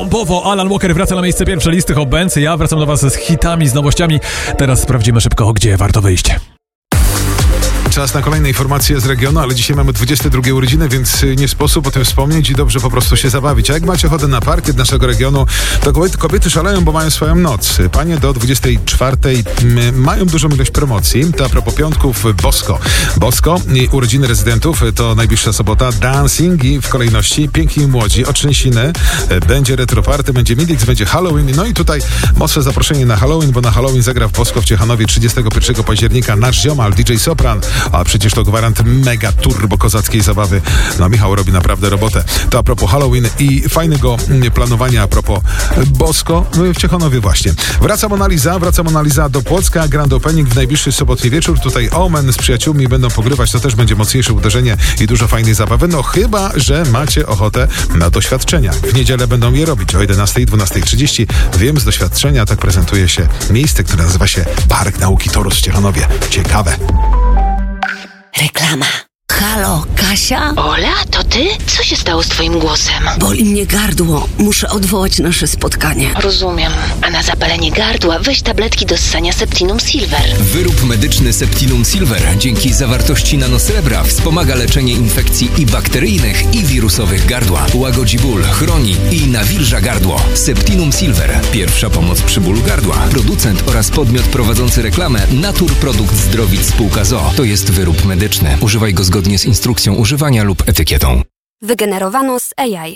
Bombowo, Alan Walker wraca na miejsce pierwsze listy Hot Bands. Ja wracam do was z hitami, z nowościami. Teraz sprawdzimy szybko, gdzie warto wyjść. Czas na kolejne informacje z regionu, ale dzisiaj mamy 22 urodziny, więc nie sposób o tym wspomnieć i dobrze po prostu się zabawić. A jak macie ochotę na parkiet naszego regionu, to kobiety szaleją, bo mają swoją noc. Panie do 24 mają dużą ilość promocji. To a propos piątków Bosko i urodziny rezydentów to najbliższa sobota. Dancing i w kolejności Piękni i Młodzi, Otrzęsiny, będzie retroparty, będzie Midix, będzie Halloween. No i tutaj mocne zaproszenie na Halloween, bo na Halloween zagra w Bosko w Ciechanowie 31 października nasz ziomal DJ Sopran. A przecież to gwarant mega turbo kozackiej zabawy. No Michał robi naprawdę robotę. To a propos Halloween i fajnego planowania a propos Bosko w Ciechanowie właśnie. Wraca Mona Lisa do Płocka. Grand Opening w najbliższy sobotni wieczór. Tutaj Omen z przyjaciółmi będą pogrywać. To też będzie mocniejsze uderzenie i dużo fajnej zabawy. No chyba, że macie ochotę na doświadczenia. W niedzielę będą je robić o 11 i 12:30. Wiem z doświadczenia, tak prezentuje się miejsce, które nazywa się Park Nauki Torus w Ciechanowie. Ciekawe. Reklama. Halo, Kasia? Ola, to ty? Co się stało z twoim głosem? Boli mnie gardło. Muszę odwołać nasze spotkanie. Rozumiem. A na zapalenie gardła weź tabletki do ssania Septinum Silver. Wyrób medyczny Septinum Silver dzięki zawartości nanosrebra wspomaga leczenie infekcji i bakteryjnych, i wirusowych gardła. Łagodzi ból, chroni i nawilża gardło. Septinum Silver. Pierwsza pomoc przy bólu gardła. Producent oraz podmiot prowadzący reklamę Naturprodukt Zdrowic Spółka ZOO. To jest wyrób medyczny. Używaj go zgodnie z instrukcją używania lub etykietą. Wygenerowano z AI.